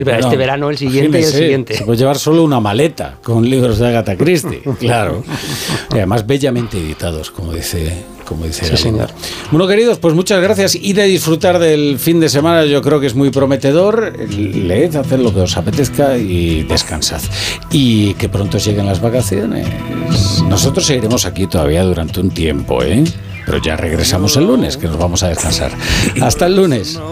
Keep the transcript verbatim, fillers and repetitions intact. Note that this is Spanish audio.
Pero no, este verano, el siguiente y el siguiente. Se puede llevar solo una maleta con libros de Agatha Christie, claro. Y además bellamente editados, como dice, como dice sí, señor. Bueno, queridos, pues muchas gracias. Id a disfrutar del fin de semana, yo creo que es muy prometedor. Leed, haced lo que os apetezca y descansad. Y que pronto lleguen las vacaciones. Nosotros seguiremos aquí todavía durante un tiempo, ¿eh? Pero ya regresamos el lunes, que nos vamos a descansar. Hasta el lunes.